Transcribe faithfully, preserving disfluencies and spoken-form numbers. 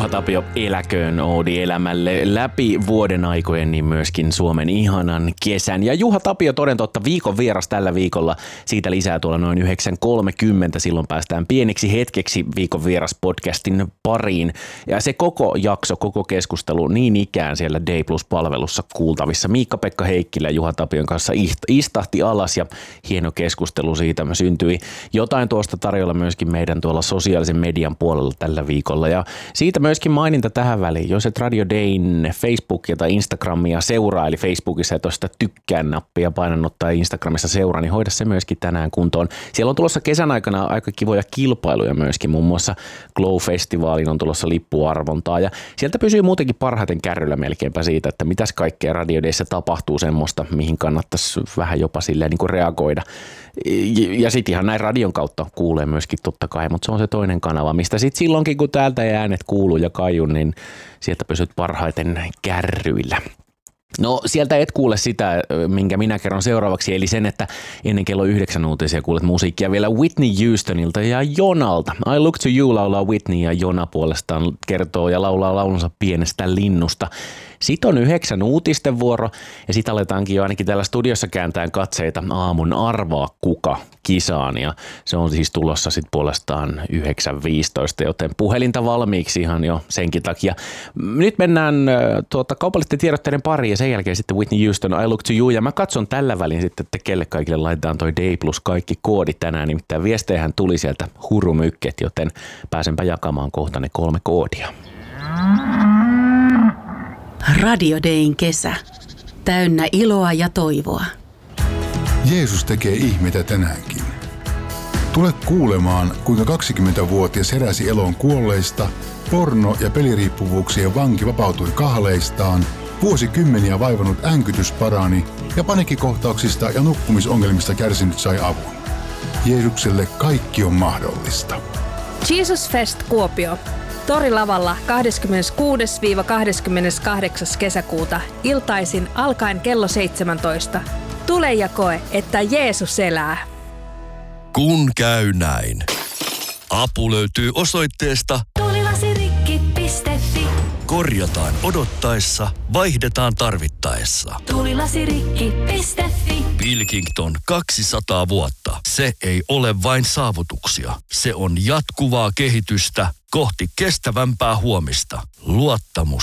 Juha Tapio, eläköön Oodi elämälle läpi vuoden aikojen, niin myöskin Suomen ihanan kesän. Ja Juha Tapio toden totta viikon vieras tällä viikolla. Siitä lisää tuolla noin yhdeksän kolmekymmentä. Silloin päästään pieniksi hetkeksi viikon vieras podcastin pariin. Ja se koko jakso, koko keskustelu niin ikään siellä D Plus-palvelussa kuultavissa. Miikka-Pekka Heikkilä ja Juha Tapion kanssa istahti alas ja hieno keskustelu siitä syntyi. Jotain tuosta tarjolla myöskin meidän tuolla sosiaalisen median puolella tällä viikolla. Ja siitä myöskin maininta tähän väliin. Jos et Radio Dayn Facebookia tai Instagramia seuraa, eli Facebookissa et ole sitä tykkään nappia painanut tai Instagramissa seuraa, niin hoida se myöskin tänään kuntoon. Siellä on tulossa kesän aikana aika kivoja kilpailuja myöskin, muun muassa Glow-festivaaliin on tulossa lippuarvontaa ja sieltä pysyy muutenkin parhaiten kärryllä melkeinpä siitä, että mitäs kaikkea Radio Dayssä tapahtuu semmoista, mihin kannattaisi vähän jopa silleen niin kuin reagoida. Ja sitten ihan näin radion kautta kuulee myöskin totta kai, mutta se on se toinen kanava, mistä sitten silloinkin kun täältä ei äänet kuuluu ja kaiju, niin sieltä pysyt parhaiten kärryillä. No sieltä et kuule sitä, minkä minä kerron seuraavaksi, eli sen, että ennen kello yhdeksän uutisia kuulet musiikkia vielä Whitney Houstonilta ja Jonalta. I Look to You laulaa Whitney ja Jona puolestaan kertoo ja laulaa laulunsa Pienestä linnusta. Sitten on yhdeksän uutisten vuoro ja sitten aletaankin jo ainakin täällä studiossa kääntää katseita aamun Arvaa kuka -kisaan ja se on siis tulossa sitten puolestaan yhdeksän viisitoista, joten puhelinta valmiiksi ihan jo senkin takia. Nyt mennään tuota, kaupallisten tiedotteiden pariin ja sen jälkeen sitten Whitney Houston I Look to You ja mä katson tällä välin sitten, että kelle kaikille laitetaan toi D Plus kaikki koodit tänään, nimittäin viestejähän tuli sieltä hurumykket, joten pääsenpä jakamaan kohta ne kolme koodia. Radio Dayn kesä. Täynnä iloa ja toivoa. Jeesus tekee ihmeitä tänäänkin. Tule kuulemaan, kuinka kaksikymmentävuotias heräsi eloon kuolleista, porno- ja peliriippuvuuksien vanki vapautui kahleistaan, vuosikymmeniä vaivannut änkytys parani ja paniikkikohtauksista ja nukkumisongelmista kärsinyt sai avun. Jeesukselle kaikki on mahdollista. Jesus Fest Kuopio. Torilavalla kahdeskymmeneskuudes kahdeskymmeneskahdeksas kesäkuuta iltaisin alkaen kello seitsemäntoista. Tule ja koe, että Jeesus elää. Kun käy näin. Apu löytyy osoitteesta tulilasirikki piste fi. Korjataan odottaessa, vaihdetaan tarvittaessa. tulilasirikki piste fi. Pilkington kaksisataa vuotta. Se ei ole vain saavutuksia. Se on jatkuvaa kehitystä kohti kestävämpää huomista. Luottamus